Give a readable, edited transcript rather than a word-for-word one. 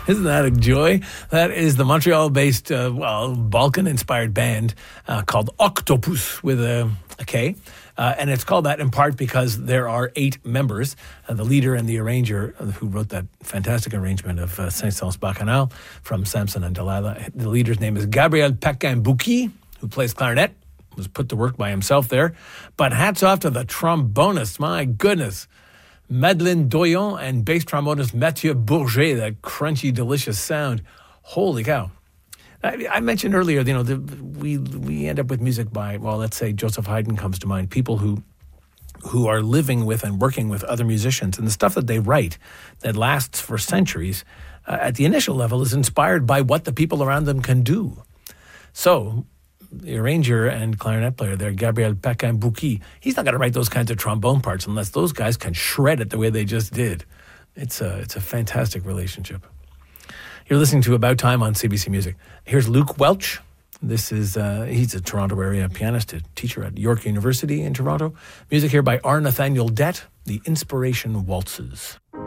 Isn't that a joy? That is the Montreal-based, Balkan-inspired band called Octopus with a K. And it's called that in part because there are 8 members. The leader and the arranger who wrote that fantastic arrangement of Saint-Saëns Bacchanal from Samson and Delilah. The leader's name is Gabriel Paquin-Bouki, who plays clarinet, was put to work by himself there. But hats off to the trombonists, my goodness. Madeleine Doyon and bass trombonist Mathieu Bourget, that crunchy, delicious sound. Holy cow. I mentioned earlier, we end up with music by, let's say Joseph Haydn comes to mind, people who are living with and working with other musicians, and the stuff that they write that lasts for centuries, at the initial level is inspired by what the people around them can do. So the arranger and clarinet player there, Gabriel Paquin-Bouki, he's not going to write those kinds of trombone parts unless those guys can shred it the way they just did. It's a fantastic relationship. You're listening to About Time on CBC Music. Here's Luke Welch. This is he's a Toronto area pianist, a teacher at York University in Toronto. Music here by R. Nathaniel Dett, The Inspiration Waltzes.